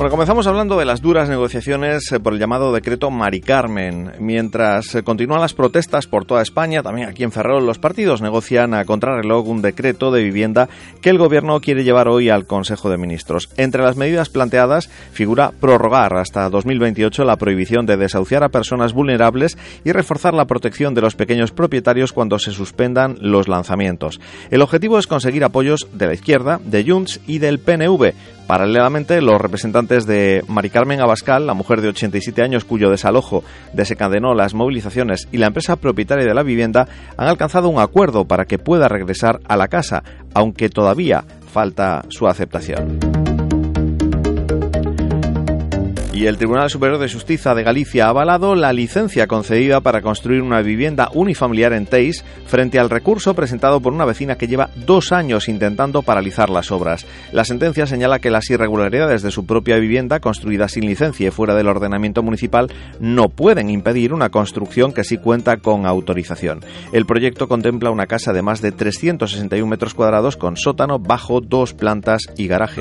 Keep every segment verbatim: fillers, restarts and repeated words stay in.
Bueno, comenzamos hablando de las duras negociaciones por el llamado decreto Mari Carmen. Mientras continúan las protestas por toda España, también aquí en Ferrol, los partidos negocian a contrarreloj un decreto de vivienda que el Gobierno quiere llevar hoy al Consejo de Ministros. Entre las medidas planteadas figura prorrogar hasta dos mil veintiocho la prohibición de desahuciar a personas vulnerables y reforzar la protección de los pequeños propietarios cuando se suspendan los lanzamientos. El objetivo es conseguir apoyos de la izquierda, de Junts y del P N V. Paralelamente, los representantes de Mari Carmen Abascal, la mujer de ochenta y siete años cuyo desalojo desencadenó las movilizaciones, y la empresa propietaria de la vivienda han alcanzado un acuerdo para que pueda regresar a la casa, aunque todavía falta su aceptación. Y el Tribunal Superior de Justicia de Galicia ha avalado la licencia concedida para construir una vivienda unifamiliar en Teis frente al recurso presentado por una vecina que lleva dos años intentando paralizar las obras. La sentencia señala que las irregularidades de su propia vivienda, construida sin licencia y fuera del ordenamiento municipal, no pueden impedir una construcción que sí cuenta con autorización. El proyecto contempla una casa de más de trescientos sesenta y un metros cuadrados con sótano, bajo, dos plantas y garaje.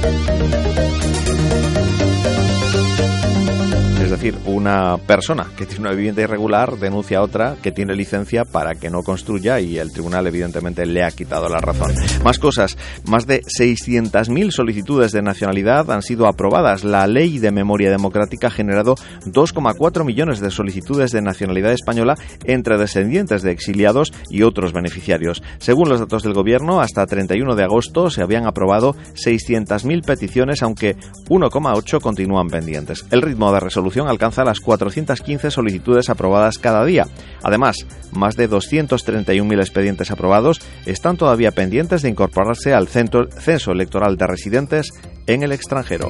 Es decir, una persona que tiene una vivienda irregular denuncia a otra que tiene licencia para que no construya y el tribunal evidentemente le ha quitado la razón. Más cosas, más de seiscientas mil solicitudes de nacionalidad han sido aprobadas. La Ley de Memoria Democrática ha generado dos coma cuatro millones de solicitudes de nacionalidad española entre descendientes de exiliados y otros beneficiarios. Según los datos del Gobierno, hasta treinta y uno de agosto se habían aprobado seiscientas mil peticiones, aunque uno coma ocho continúan pendientes. El ritmo de resolución alcanza las cuatrocientas quince solicitudes aprobadas cada día. Además, más de doscientos treinta y un mil expedientes aprobados están todavía pendientes de incorporarse al censo electoral de residentes en el extranjero.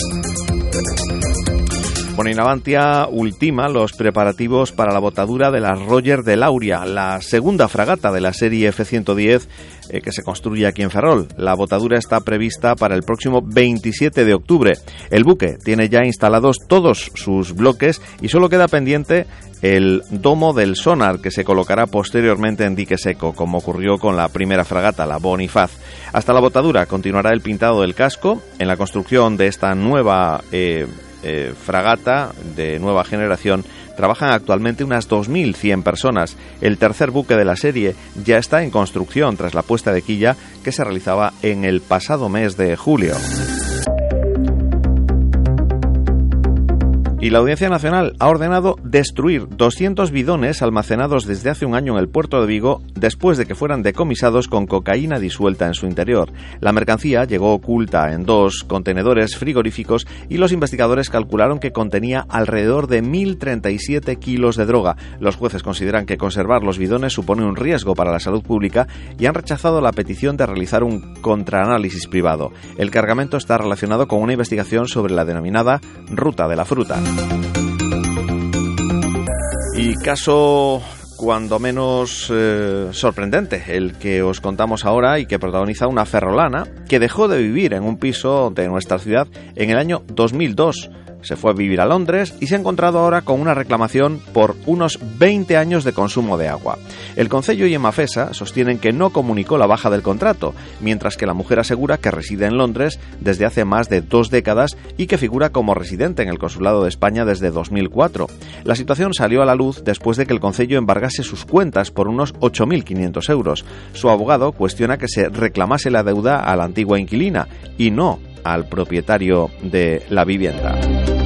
Bueno, y Navantia ultima los preparativos para la botadura de la Roger de Lauria, la segunda fragata de la serie F ciento diez eh, que se construye aquí en Ferrol. La botadura está prevista para el próximo veintisiete de octubre. El buque tiene ya instalados todos sus bloques y solo queda pendiente el domo del sonar, que se colocará posteriormente en dique seco, como ocurrió con la primera fragata, la Bonifaz. Hasta la botadura continuará el pintado del casco. En la construcción de esta nueva eh, eh, fragata de nueva generación trabajan actualmente unas dos mil cien personas. El tercer buque de la serie ya está en construcción tras la puesta de quilla que se realizaba en el pasado mes de julio. Y la Audiencia Nacional ha ordenado destruir doscientos bidones almacenados desde hace un año en el puerto de Vigo después de que fueran decomisados con cocaína disuelta en su interior. La mercancía llegó oculta en dos contenedores frigoríficos y los investigadores calcularon que contenía alrededor de mil treinta y siete kilos de droga. Los jueces consideran que conservar los bidones supone un riesgo para la salud pública y han rechazado la petición de realizar un contraanálisis privado. El cargamento está relacionado con una investigación sobre la denominada Ruta de la Fruta. Y caso cuando menos eh, sorprendente, el que os contamos ahora y que protagoniza una ferrolana que dejó de vivir en un piso de nuestra ciudad en el año dos mil dos. Se fue a vivir a Londres y se ha encontrado ahora con una reclamación por unos veinte años de consumo de agua. El Concello y Emafesa sostienen que no comunicó la baja del contrato, mientras que la mujer asegura que reside en Londres desde hace más de dos décadas y que figura como residente en el Consulado de España desde dos mil cuatro. La situación salió a la luz después de que el Concello embargase sus cuentas por unos ocho mil quinientos euros. Su abogado cuestiona que se reclamase la deuda a la antigua inquilina y no al propietario de la vivienda.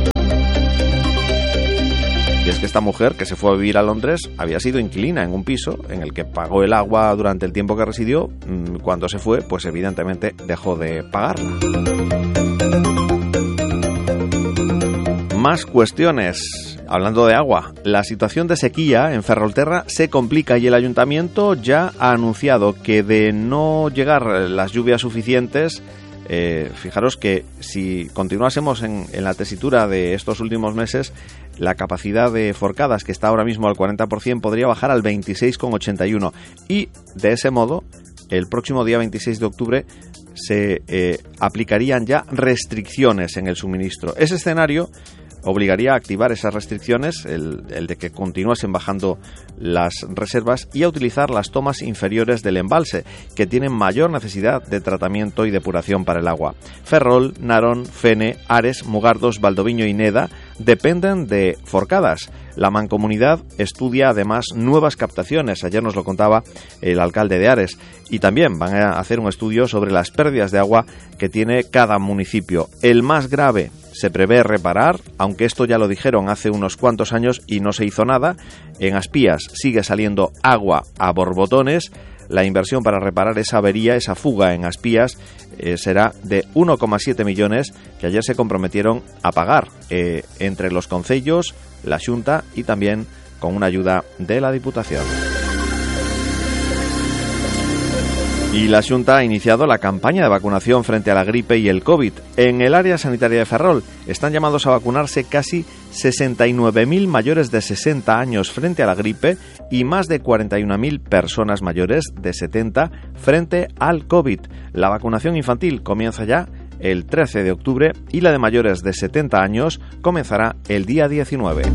Y es que esta mujer, que se fue a vivir a Londres, había sido inquilina en un piso en el que pagó el agua durante el tiempo que residió. Cuando se fue, pues evidentemente dejó de pagarla. Más cuestiones. Hablando de agua, la situación de sequía en Ferrolterra se complica y el ayuntamiento ya ha anunciado que de no llegar las lluvias suficientes, Eh, fijaros que si continuásemos en, en la tesitura de estos últimos meses, la capacidad de forcadas, que está ahora mismo al cuarenta por ciento, podría bajar al veintiséis coma ochenta y uno por ciento y de ese modo el próximo día veintiséis de octubre se eh, aplicarían ya restricciones en el suministro. Ese escenario obligaría a activar esas restricciones, el, el de que continuasen bajando las reservas y a utilizar las tomas inferiores del embalse, que tienen mayor necesidad de tratamiento y depuración para el agua. Ferrol, Narón, Fene, Ares, Mugardos, Valdoviño y Neda dependen de Forcadas. La mancomunidad estudia además nuevas captaciones, ayer nos lo contaba el alcalde de Ares, y también van a hacer un estudio sobre las pérdidas de agua que tiene cada municipio. El más grave se prevé reparar, aunque esto ya lo dijeron hace unos cuantos años y no se hizo nada. En Aspías sigue saliendo agua a borbotones. La inversión para reparar esa avería, esa fuga en Aspías, eh, será de uno coma siete millones que ayer se comprometieron a pagar eh, entre los concellos, la Xunta y también con una ayuda de la Diputación. Y la Xunta ha iniciado la campaña de vacunación frente a la gripe y el COVID. En el área sanitaria de Ferrol están llamados a vacunarse casi sesenta y nueve mil mayores de sesenta años frente a la gripe y más de cuarenta y una mil personas mayores de setenta frente al COVID. La vacunación infantil comienza ya el trece de octubre y la de mayores de setenta años comenzará el día diecinueve.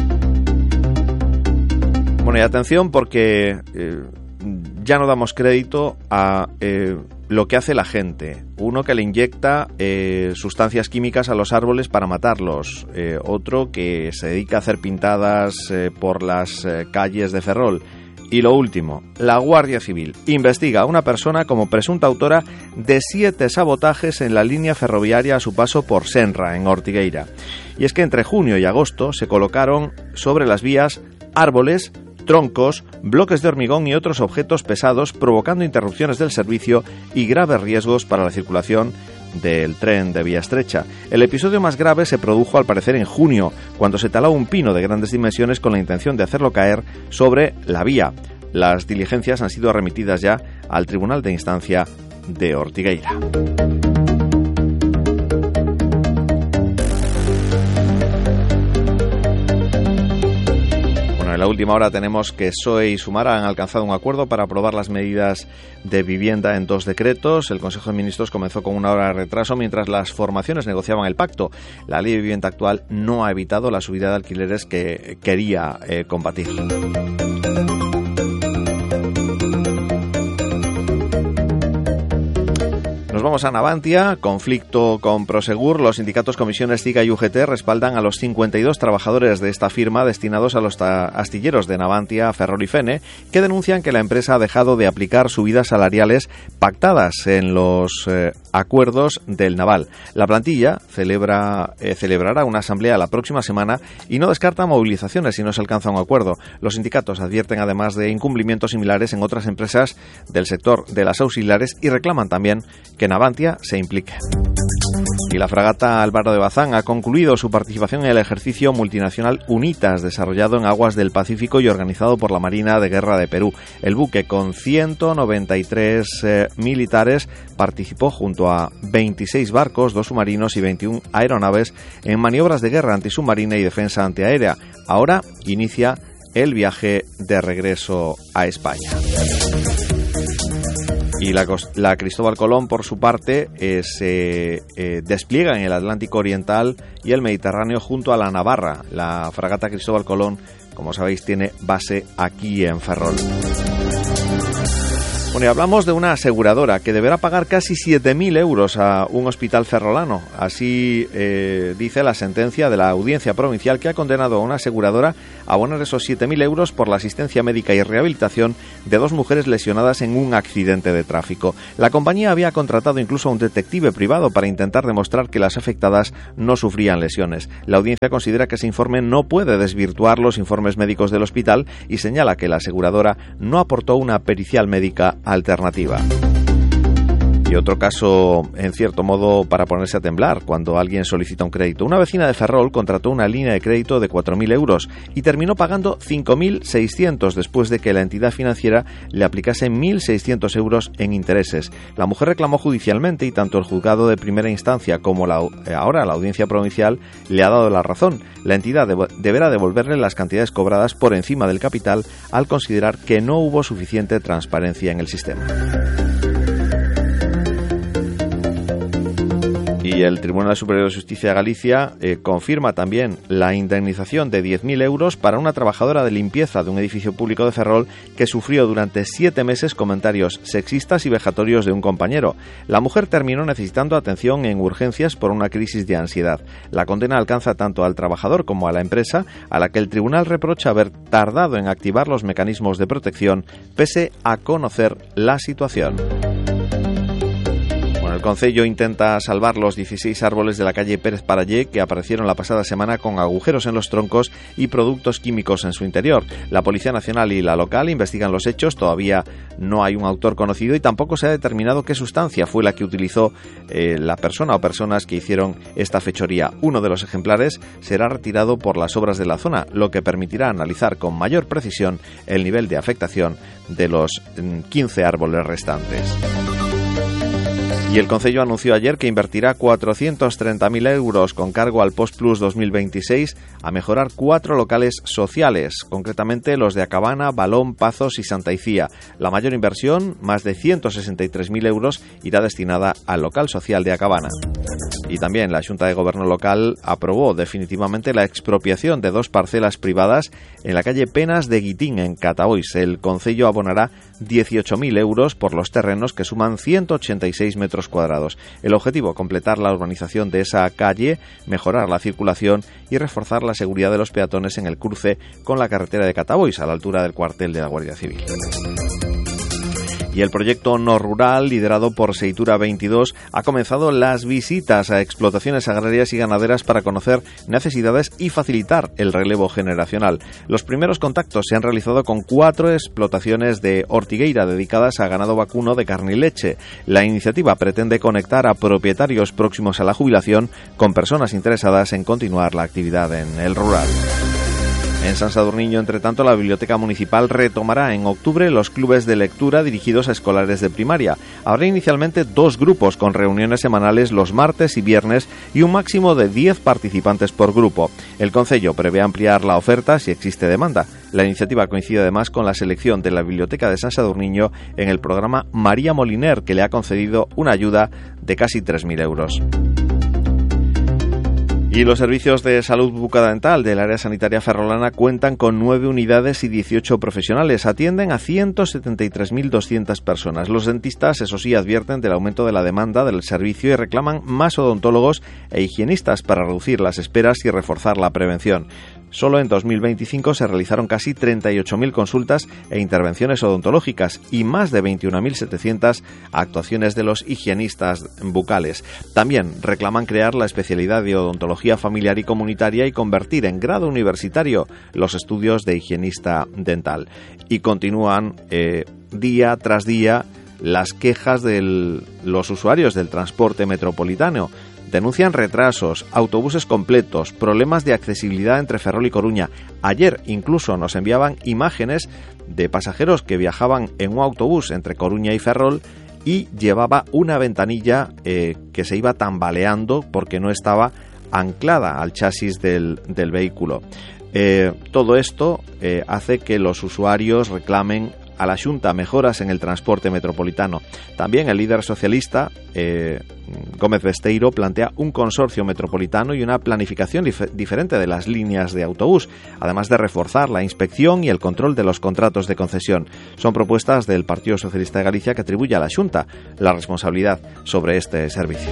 Bueno, y atención porque Eh, ya no damos crédito a eh, lo que hace la gente. Uno que le inyecta eh, sustancias químicas a los árboles para matarlos. Eh, otro que se dedica a hacer pintadas eh, por las eh, calles de Ferrol. Y lo último, la Guardia Civil investiga a una persona como presunta autora de siete sabotajes en la línea ferroviaria a su paso por Senra, en Ortigueira. Y es que entre junio y agosto se colocaron sobre las vías árboles, troncos, bloques de hormigón y otros objetos pesados, provocando interrupciones del servicio y graves riesgos para la circulación del tren de vía estrecha. El episodio más grave se produjo al parecer en junio, cuando se taló un pino de grandes dimensiones con la intención de hacerlo caer sobre la vía. Las diligencias han sido remitidas ya al Tribunal de Instancia de Ortigueira. En la última hora tenemos que P S O E y Sumar han alcanzado un acuerdo para aprobar las medidas de vivienda en dos decretos. El Consejo de Ministros comenzó con una hora de retraso mientras las formaciones negociaban el pacto. La ley de vivienda actual no ha evitado la subida de alquileres que quería eh, combatir. Nos vamos a Navantia, conflicto con Prosegur. Los sindicatos Comisiones CIGA y U G T respaldan a los cincuenta y dos trabajadores de esta firma destinados a los astilleros de Navantia, Ferrol y Fene, que denuncian que la empresa ha dejado de aplicar subidas salariales pactadas en los eh, acuerdos del Naval. La plantilla celebra, eh, celebrará una asamblea la próxima semana y no descarta movilizaciones si no se alcanza un acuerdo. Los sindicatos advierten además de incumplimientos similares en otras empresas del sector de las auxiliares y reclaman también que Navantia se implique. Y la fragata Álvaro de Bazán ha concluido su participación en el ejercicio multinacional UNITAS, desarrollado en aguas del Pacífico y organizado por la Marina de Guerra de Perú. El buque, con ciento noventa y tres eh, militares, participó junto a veintiséis barcos, dos submarinos y veintiuna aeronaves en maniobras de guerra antisubmarina y defensa antiaérea. Ahora inicia el viaje de regreso a España. Y la, la Cristóbal Colón, por su parte, eh, se eh, despliega en el Atlántico Oriental y el Mediterráneo junto a la Navarra. La fragata Cristóbal Colón, como sabéis, tiene base aquí en Ferrol. Bueno, y hablamos de una aseguradora que deberá pagar casi siete mil euros a un hospital ferrolano. Así eh, dice la sentencia de la Audiencia Provincial, que ha condenado a una aseguradora a abonar esos siete mil euros por la asistencia médica y rehabilitación de dos mujeres lesionadas en un accidente de tráfico. La compañía había contratado incluso a un detective privado para intentar demostrar que las afectadas no sufrían lesiones. La audiencia considera que ese informe no puede desvirtuar los informes médicos del hospital y señala que la aseguradora no aportó una pericial médica alternativa. Y otro caso, en cierto modo, para ponerse a temblar cuando alguien solicita un crédito. Una vecina de Ferrol contrató una línea de crédito de cuatro mil euros y terminó pagando cinco mil seiscientos después de que la entidad financiera le aplicase mil seiscientos euros en intereses. La mujer reclamó judicialmente y tanto el juzgado de primera instancia como la, ahora la audiencia provincial le ha dado la razón. La entidad deb- deberá devolverle las cantidades cobradas por encima del capital al considerar que no hubo suficiente transparencia en el sistema. Y el Tribunal Superior de Justicia de Galicia eh, confirma también la indemnización de diez mil euros para una trabajadora de limpieza de un edificio público de Ferrol que sufrió durante siete meses comentarios sexistas y vejatorios de un compañero. La mujer terminó necesitando atención en urgencias por una crisis de ansiedad. La condena alcanza tanto al trabajador como a la empresa, a la que el tribunal reprocha haber tardado en activar los mecanismos de protección pese a conocer la situación. El Concello intenta salvar los dieciséis árboles de la calle Pérez Parallé que aparecieron la pasada semana con agujeros en los troncos y productos químicos en su interior. La Policía Nacional y la local investigan los hechos, todavía no hay un autor conocido y tampoco se ha determinado qué sustancia fue la que utilizó eh, la persona o personas que hicieron esta fechoría. Uno de los ejemplares será retirado por las obras de la zona, lo que permitirá analizar con mayor precisión el nivel de afectación de los quince árboles restantes. Y el Concello anunció ayer que invertirá cuatrocientos treinta mil euros con cargo al Postplus dos mil veintiséis a mejorar cuatro locales sociales, concretamente los de Acabana, Balón, Pazos y Santa Icía. La mayor inversión, más de ciento sesenta y tres mil euros, irá destinada al local social de Acabana. Y también la Junta de Gobierno local aprobó definitivamente la expropiación de dos parcelas privadas en la calle Penas de Guitín, en Catabois. El Concello abonará dieciocho mil euros por los terrenos que suman ciento ochenta y seis metros cuadrados. El objetivo, completar la urbanización de esa calle, mejorar la circulación y reforzar la seguridad de los peatones en el cruce con la carretera de Catabois, a la altura del cuartel de la Guardia Civil. Y el proyecto No Rural, liderado por Seitura veintidós, ha comenzado las visitas a explotaciones agrarias y ganaderas para conocer necesidades y facilitar el relevo generacional. Los primeros contactos se han realizado con cuatro explotaciones de Ortigueira dedicadas a ganado vacuno de carne y leche. La iniciativa pretende conectar a propietarios próximos a la jubilación con personas interesadas en continuar la actividad en el rural. En San Sadurniño, entre tanto, la Biblioteca Municipal retomará en octubre los clubes de lectura dirigidos a escolares de primaria. Habrá inicialmente dos grupos con reuniones semanales los martes y viernes y un máximo de diez participantes por grupo. El Concello prevé ampliar la oferta si existe demanda. La iniciativa coincide además con la selección de la Biblioteca de San Sadurniño en el programa María Moliner, que le ha concedido una ayuda de casi tres mil euros. Y los servicios de salud bucodental del área sanitaria ferrolana cuentan con nueve unidades y dieciocho profesionales. Atienden a ciento setenta y tres mil doscientas personas. Los dentistas, eso sí, advierten del aumento de la demanda del servicio y reclaman más odontólogos e higienistas para reducir las esperas y reforzar la prevención. Solo en dos mil veinticinco se realizaron casi treinta y ocho mil consultas e intervenciones odontológicas y más de veintiún mil setecientas actuaciones de los higienistas bucales. También reclaman crear la especialidad de odontología familiar y comunitaria y convertir en grado universitario los estudios de higienista dental. Y continúan eh, día tras día las quejas de los usuarios del transporte metropolitano. Denuncian retrasos, autobuses completos, problemas de accesibilidad entre Ferrol y Coruña. Ayer incluso nos enviaban imágenes de pasajeros que viajaban en un autobús entre Coruña y Ferrol y llevaba una ventanilla eh, que se iba tambaleando porque no estaba anclada al chasis del, del vehículo. Eh, todo esto eh, hace que los usuarios reclamen a la Xunta mejoras en el transporte metropolitano. También el líder socialista, eh, Gómez Besteiro, plantea un consorcio metropolitano y una planificación dif- diferente de las líneas de autobús, además de reforzar la inspección y el control de los contratos de concesión. Son propuestas del Partido Socialista de Galicia que atribuye a la Xunta la responsabilidad sobre este servicio.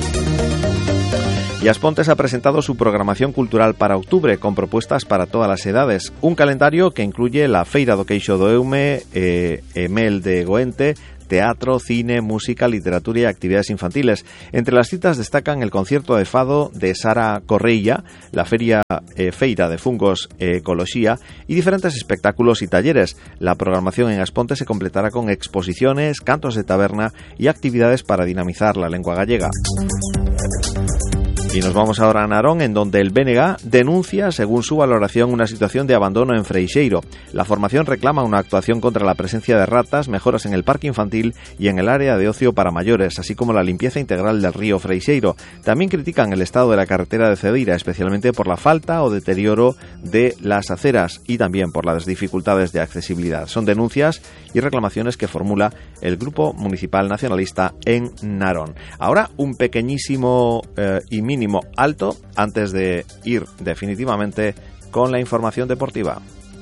Y Aspontes ha presentado su programación cultural para octubre con propuestas para todas las edades. Un calendario que incluye la Feira do Queixo do Eume, eh, Emel de Goente, teatro, cine, música, literatura y actividades infantiles. Entre las citas destacan el concierto de fado de Sara Correia, la feria eh, Feira de Fungos e Ecoloxía y diferentes espectáculos y talleres. La programación en Aspontes se completará con exposiciones, cantos de taberna y actividades para dinamizar la lengua gallega. Y nos vamos ahora a Narón, en donde el B N G denuncia, según su valoración, una situación de abandono en Freixeiro. La formación reclama una actuación contra la presencia de ratas, mejoras en el parque infantil y en el área de ocio para mayores, así como la limpieza integral del río Freixeiro. También critican el estado de la carretera de Cedeira, especialmente por la falta o deterioro de las aceras y también por las dificultades de accesibilidad. Son denuncias y reclamaciones que formula el Grupo Municipal Nacionalista en Narón. Ahora un pequeñísimo eh, y mínimo alto antes de ir definitivamente con la información deportiva.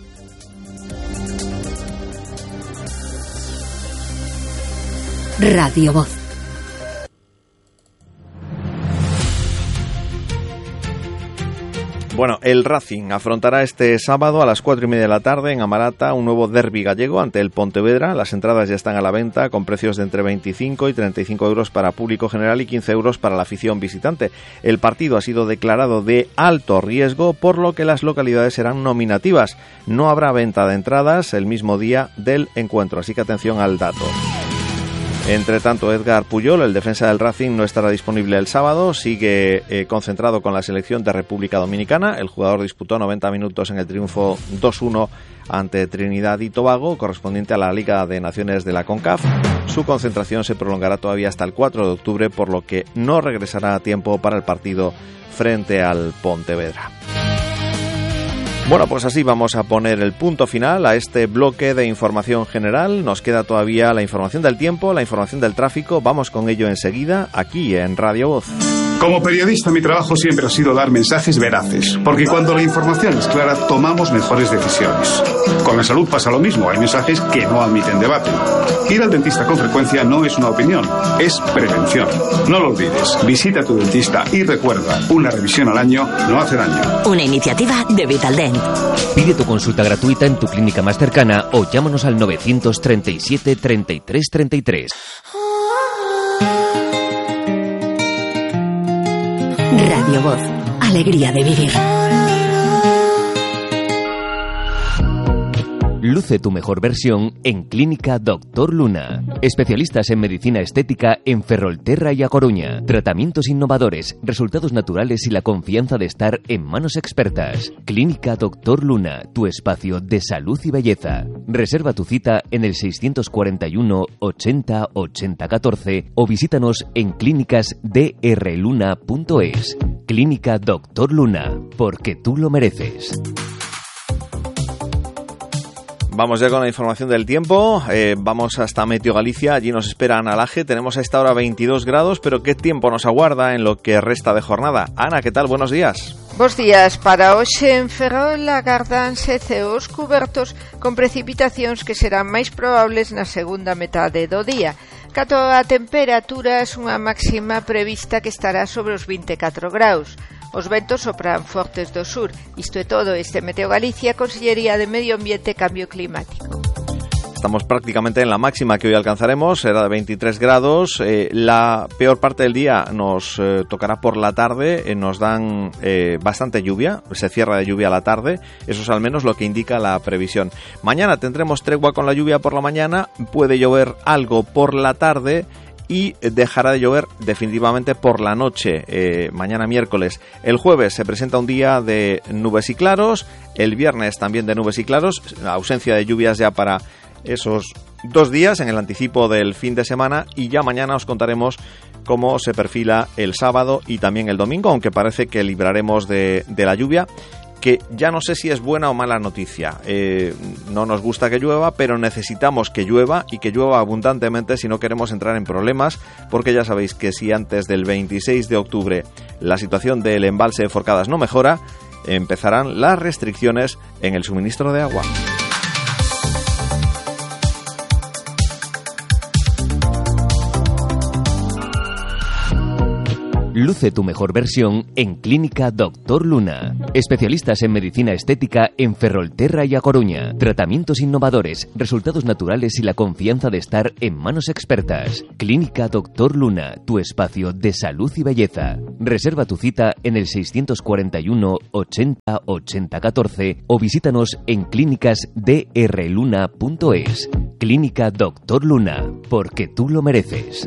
Radio Voz. Bueno, el Racing afrontará este sábado a las cuatro y media de la tarde en Amarata un nuevo derbi gallego ante el Pontevedra. Las entradas ya están a la venta con precios de entre veinticinco y treinta y cinco euros para público general y quince euros para la afición visitante. El partido ha sido declarado de alto riesgo, por lo que las localidades serán nominativas. No habrá venta de entradas el mismo día del encuentro, así que atención al dato. Entre tanto, Edgar Puyol, el defensa del Racing, no estará disponible el sábado. Sigue eh, concentrado con la selección de República Dominicana. El jugador disputó noventa minutos en el triunfo dos uno ante Trinidad y Tobago, correspondiente a la Liga de Naciones de la CONCACAF. Su concentración se prolongará todavía hasta el cuatro de octubre, por lo que no regresará a tiempo para el partido frente al Pontevedra. Bueno, pues así vamos a poner el punto final a este bloque de información general. Nos queda todavía la información del tiempo, la información del tráfico. Vamos con ello enseguida, aquí en Radio Voz. Como periodista, mi trabajo siempre ha sido dar mensajes veraces, porque cuando la información es clara, tomamos mejores decisiones. Con la salud pasa lo mismo, hay mensajes que no admiten debate. Ir al dentista con frecuencia no es una opinión, es prevención. No lo olvides, visita a tu dentista y recuerda, una revisión al año no hace daño. Una iniciativa de Vitaldent. Pide tu consulta gratuita en tu clínica más cercana o llámanos al novecientos treinta y siete treinta y tres treinta y tres. Radio Voz. Alegría de vivir. Luce tu mejor versión en Clínica Doctor Luna. Especialistas en medicina estética en Ferrolterra y A Coruña. Tratamientos innovadores, resultados naturales y la confianza de estar en manos expertas. Clínica Doctor Luna, tu espacio de salud y belleza. Reserva tu cita en el seiscientos cuarenta y uno ochenta ochenta catorce o visítanos en clínicas d r luna punto es. Clínica Doctor Luna, porque tú lo mereces. Vamos ya con la información del tiempo, eh, vamos hasta Meteo Galicia, allí nos espera Ana Laje, tenemos a esta hora veintidós grados, pero ¿qué tiempo nos aguarda en lo que resta de jornada? Ana, ¿qué tal? Buenos días. Bos días. Para hoxe en Ferrol agardanse ceos cubertos con precipitacións que serán máis probables na segunda metade do día. Cato a temperatura é unha máxima prevista que estará sobre os vinte e catro graus. Os ventos sopran fortes do sur. Isto é todo. Este Meteo Galicia, Consellería de Medio Ambiente e Cambio Climático. Estamos prácticamente en la máxima que hoy alcanzaremos, será de veintitrés grados. Eh, la peor parte del día nos eh, tocará por la tarde, eh, nos dan eh, bastante lluvia, se cierra de lluvia a la tarde, eso es al menos lo que indica la previsión. Mañana tendremos tregua con la lluvia por la mañana, puede llover algo por la tarde y dejará de llover definitivamente por la noche, eh, mañana miércoles. El jueves se presenta un día de nubes y claros, el viernes también de nubes y claros, ausencia de lluvias ya para esos dos días en el anticipo del fin de semana, y ya mañana os contaremos cómo se perfila el sábado y también el domingo, aunque parece que libraremos de, de la lluvia, que ya no sé si es buena o mala noticia. Eh, no nos gusta que llueva, pero necesitamos que llueva y que llueva abundantemente si no queremos entrar en problemas, porque ya sabéis que si antes del veintiséis de octubre la situación del embalse de Forcadas no mejora, empezarán las restricciones en el suministro de agua. Luce tu mejor versión en Clínica Doctor Luna. Especialistas en medicina estética en Ferrolterra y A Coruña. Tratamientos innovadores, resultados naturales y la confianza de estar en manos expertas. Clínica Doctor Luna, tu espacio de salud y belleza. Reserva tu cita en el seiscientos cuarenta y uno ochenta ochenta catorce o visítanos en clínicas d r luna punto es. Clínica Doctor Luna, porque tú lo mereces.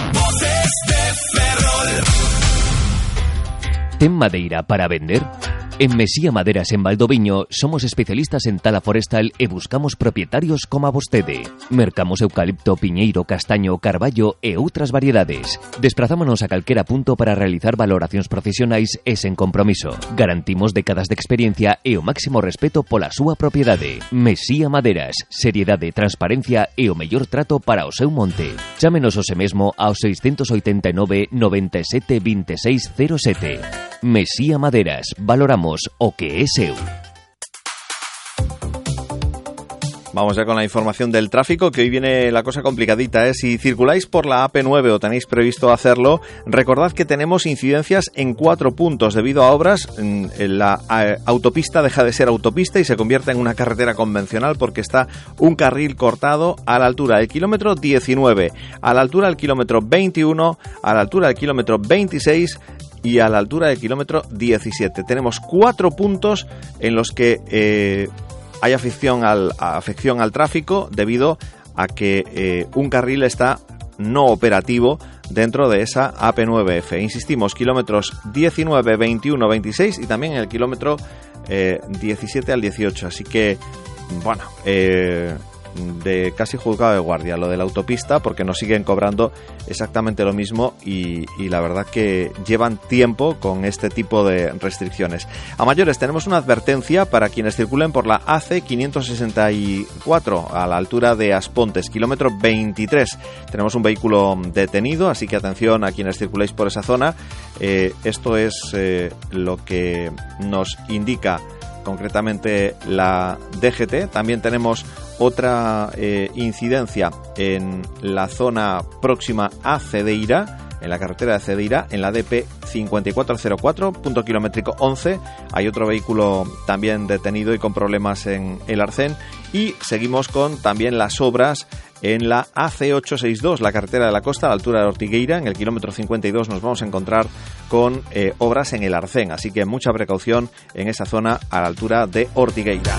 ¿Ten madeira para vender? En Mesía Maderas en Valdoviño somos especialistas en tala forestal e buscamos propietarios como a vostede. Mercamos eucalipto, piñeiro, castaño, carballo e outras variedades. Desprazámonos a calquera punto para realizar valoracións profesionais e sen compromiso. Garantimos décadas de experiencia e o máximo respeto pola súa propiedade. Mesía Maderas, seriedade, transparencia e o mellor trato para o seu monte. Chámenos hoxe mesmo ao seiscentos oitenta e nove, noventa e sete, vinte e seis, cero sete. Mesía Maderas, valoramos o que es seu. Vamos ya con la información del tráfico, que hoy viene la cosa complicadita, ¿eh? Si circuláis por la A P nueve o tenéis previsto hacerlo, recordad que tenemos incidencias en cuatro puntos debido a obras. La autopista deja de ser autopista y se convierte en una carretera convencional porque está un carril cortado a la altura del kilómetro diecinueve, a la altura del kilómetro veintiuno, a la altura del kilómetro veintiséis y a la altura del kilómetro diecisiete. Tenemos cuatro puntos en los que eh, hay afección al, afección al tráfico debido a que eh, un carril está no operativo dentro de esa A P nueve F. Insistimos, kilómetros diecinueve, veintiuno, veintiséis y también el kilómetro eh, diecisiete al dieciocho. Así que, bueno, eh, de casi juzgado de guardia lo de la autopista, porque nos siguen cobrando exactamente lo mismo y, y la verdad que llevan tiempo con este tipo de restricciones. A mayores, tenemos una advertencia para quienes circulen por la A C quinientos sesenta y cuatro a la altura de Aspontes, kilómetro veintitrés. Tenemos un vehículo detenido, así que atención a quienes circuléis por esa zona. Eh, esto es eh, lo que nos indica concretamente la D G T. También tenemos otra eh, incidencia en la zona próxima a Cedeira, en la carretera de Cedeira, en la D P cincuenta y cuatro cero cuatro, punto kilométrico once. Hay otro vehículo también detenido y con problemas en el arcén. Y seguimos con también las obras en la A C ochocientos sesenta y dos, la carretera de la costa, a la altura de Ortigueira. En el kilómetro cincuenta y dos nos vamos a encontrar con eh, obras en el arcén, así que mucha precaución en esa zona a la altura de Ortigueira.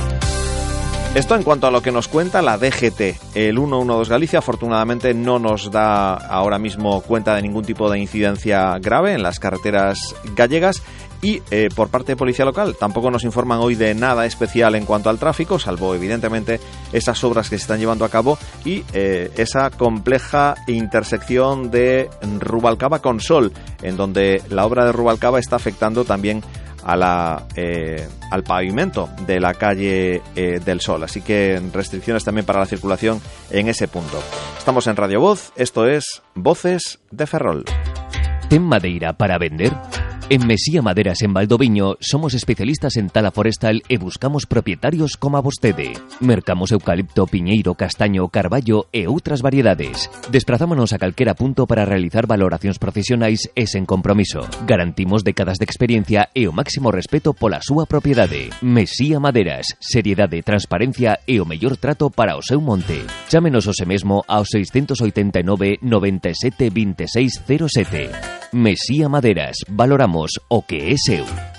Esto en cuanto a lo que nos cuenta la D G T. El ciento doce Galicia afortunadamente no nos da ahora mismo cuenta de ningún tipo de incidencia grave en las carreteras gallegas. Y eh, por parte de Policía Local tampoco nos informan hoy de nada especial en cuanto al tráfico, salvo evidentemente esas obras que se están llevando a cabo y eh, esa compleja intersección de Rubalcaba con Sol, en donde la obra de Rubalcaba está afectando también a la, eh, al pavimento de la calle eh, del Sol. Así que restricciones también para la circulación en ese punto. Estamos en Radio Voz, esto es Voces de Ferrol. ¿Ten madeira para vender? En Mesía Maderas en Valdoviño somos especialistas en tala forestal e buscamos propietarios como a vostede. Mercamos eucalipto, piñeiro, castaño, carballo e outras variedades. Desprazámonos a calquera punto para realizar valoracións profesionais e sen compromiso. Garantimos décadas de experiencia e o máximo respeto pola súa propiedade. Mesía Maderas, seriedade, transparencia e o mellor trato para o seu monte. Chámenos hoxe mesmo ao seiscentos oitenta e nove, noventa e sete, vinte e seis, cero sete. Mesía Maderas, valoramos o que é seu.